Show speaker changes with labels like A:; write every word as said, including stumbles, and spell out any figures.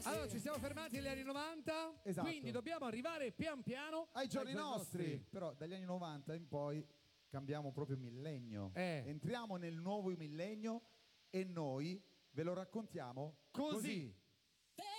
A: Allora ci siamo fermati agli anni novanta,
B: Esatto.
A: quindi dobbiamo arrivare pian piano
B: ai giorni nostri.
A: nostri.
B: Però dagli anni novanta in poi cambiamo proprio millennio.
A: Eh.
B: Entriamo nel nuovo millennio e noi ve lo raccontiamo
A: Così.
B: così.